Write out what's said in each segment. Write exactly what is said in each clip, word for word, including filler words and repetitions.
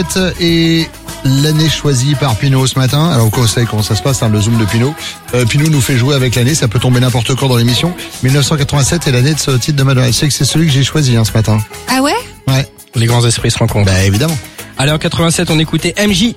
Et l'année choisie par Pinot ce matin. Alors vous savez comment ça se passe, hein, le zoom de Pinot. Euh, Pinot nous fait jouer avec l'année, ça peut tomber n'importe quand dans l'émission. dix-neuf cent quatre-vingt-sept est l'année de ce titre de Madonna. Je sais que c'est celui que j'ai choisi hein, ce matin. Ah ouais? Ouais. Les grands esprits se rencontrent. Bah évidemment. Allez, en quatre-vingt-sept, on écoutait M J.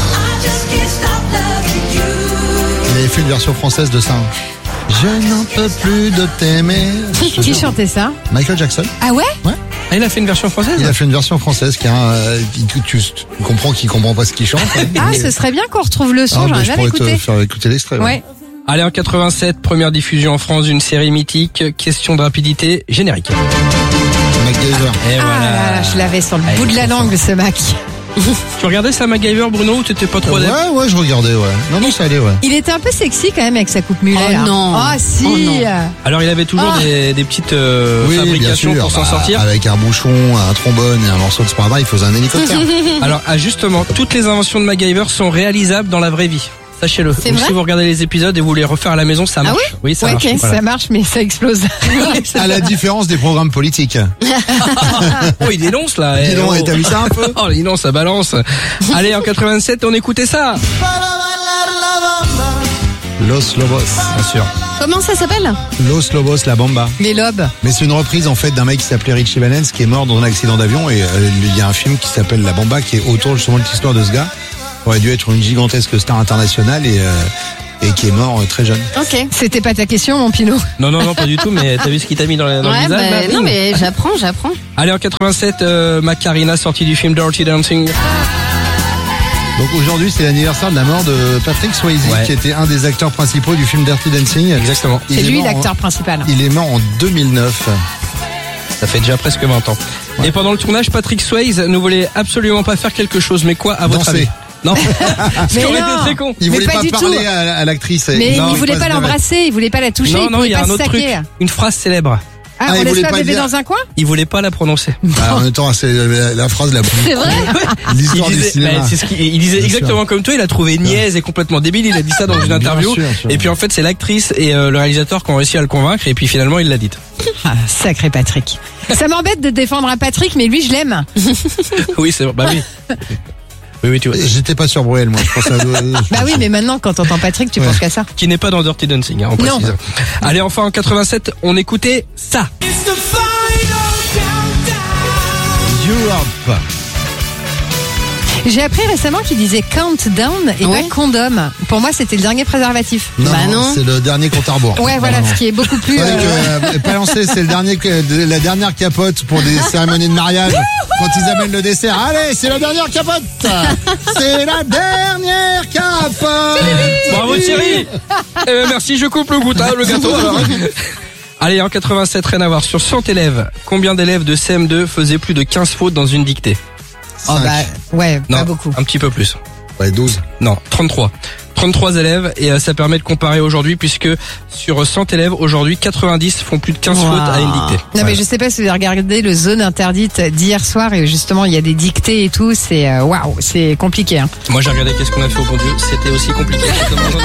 Il avait fait une version française de ça. Je n'en peux plus de t'aimer. Qui chantait ça? Michael Jackson. Ah ouais? Ouais. Ah, il a fait une version française? Il a fait une version française qui a un, euh, tu, tu, tu comprends qu'il comprend pas ce qu'il chante. Hein. Ah, ce serait bien qu'on retrouve le son, Ah, bah, j'aurais je jamais pourrais écouté. te faire écouter l'extrait. Ouais. Ouais. Allez, en quatre-vingt-sept, première diffusion en France d'une série mythique. Question de rapidité, générique. MacGyver. Et Ah, voilà. là, là, je l'avais sur le Allez, bout de la trop langue, ce Mac. Tu regardais ça, MacGyver, Bruno, ou t'étais pas trop adepte? Ouais, ouais, je regardais, ouais. Non, non, ça allait, ouais. Il était un peu sexy quand même avec sa coupe mulet. Oh là. non. Ah si. Oh non. Alors, il avait toujours Ah. des, des petites euh, Oui, bien fabrications sûr. pour s'en Bah, sortir. Avec un bouchon, un trombone et un morceau de sparadrap, il faisait un hélicoptère. Alors, ah, justement, toutes les inventions de MacGyver sont réalisables dans la vraie vie. Sachez-le. C'est Donc, vrai si vous regardez les épisodes et vous les refaire à la maison, ça Ah marche. oui? ça ouais, marche. ok, Voilà. ça marche, mais ça explose. À la différence des programmes politiques. Oh, il dénonce là. Dis eh, donc, oh. et t'as vu ça un peu? Oh, il dénonce, ça balance. Allez, en quatre-vingt-sept, on écoutait ça. Los Lobos. Bien sûr. Comment ça s'appelle? Los Lobos, la bamba. Les lobes. Mais c'est une reprise en fait d'un mec qui s'appelait Richie Valens qui est mort dans un accident d'avion et euh, il y a un film qui s'appelle La Bamba qui est autour justement de l'histoire de ce gars. Il aurait dû être une gigantesque star internationale et, euh, et qui est mort euh, très jeune. Ok. C'était pas ta question, mon Pinot. Non, non, non, pas du tout, mais t'as vu ce qu'il t'a mis dans, la- dans le Ouais, visage bah, là, non bing. mais j'apprends, j'apprends. Allez, en quatre-vingt-sept, euh, Macarena, sortie du film Dirty Dancing. Donc aujourd'hui c'est l'anniversaire de la mort de Patrick Swayze Ouais. qui était un des acteurs principaux du film Dirty Dancing. Exactement. Il C'est est lui mort en- l'acteur principal. Il est mort en deux mille neuf. Ça fait déjà presque vingt ans. Et pendant le tournage, Patrick Swayze ne voulait absolument pas faire quelque chose. Mais quoi, à votre Danser. avis? Non. Ce Mais qui aurait non. été très con. Il Mais voulait pas pas, du parler tout. à, à l'actrice. Mais Non, il voulait passe pas de- l'embrasser, il voulait pas la toucher, Non, il non, pouvait il y a pas un se autre truc. saquer. Une phrase célèbre. Ah, Ah, il on laisse voulait pas pas bébé dire- dans un coin? Il voulait pas la prononcer. Bah, en même temps, c'est la, la phrase la plus. C'est vrai? Il L'histoire du disait, cinéma. bah, c'est ce qu'il- il disait Bien exactement sûr. comme toi, il a trouvé niaise et complètement débile, il a dit ça dans une Bien interview. sûr, sûr. Et puis en fait, c'est l'actrice et euh, le réalisateur qui ont réussi à le convaincre et puis finalement, il l'a dite. Ah, sacré Patrick. Ça m'embête de défendre un Patrick, mais lui, je l'aime. Oui, c'est bah oui. Oui, oui, tu vois. J'étais pas sur Bruel, moi. Je pense à... Bah oui, mais maintenant, quand t'entends Patrick, tu Ouais. penses qu'à ça. Qui n'est pas dans Dirty Dancing, hein, on Non. précise. Allez, enfin en quatre-vingt-sept, on écoutait ça. Europe. J'ai appris récemment qu'il disait countdown et Ouais. pas condom. Pour moi, c'était le dernier préservatif. Non, Bah non. c'est le dernier compte à rebours. Ouais, voilà, Non, ce qui est beaucoup plus... non. C'est vrai euh, que, euh, pas lancé, c'est le dernier, que- de- la dernière capote pour des cérémonies de mariage. Quand ils amènent le dessert. Allez, c'est la dernière capote. C'est la dernière capote. Bravo Thierry. Eh ben, merci, je coupe le goût, hein, le gâteau. Alors. Allez, en quatre-vingt-sept, rien à voir. Sur cent élèves, combien d'élèves de C M deux faisaient plus de quinze fautes dans une dictée? Oh bah, ouais, Non, pas beaucoup. un petit peu plus. Ouais, douze. Non, trente-trois. trente-trois élèves et euh, ça permet de comparer aujourd'hui puisque sur cent élèves, aujourd'hui, quatre-vingt-dix font plus de quinze Wow. fautes à une dictée. Non, mais je sais pas si vous avez regardé le Zone Interdite d'hier soir et justement, il y a des dictées et tout. C'est, euh, waouh, c'est compliqué, hein. Moi, j'ai regardé Qu'est-ce qu'on a fait au bon Dieu. C'était aussi compliqué.